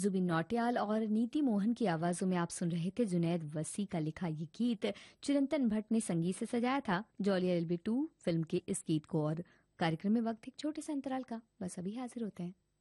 जुबिन नौटियाल और नीति मोहन की आवाजों में आप सुन रहे थे जुनैद वसी का लिखा ये गीत। चिरंतन भट्ट ने संगीत से सजाया था जॉली LB2 फिल्म के इस गीत को। और कार्यक्रम में वक्त एक छोटे से अंतराल का, बस अभी हाजिर होते हैं।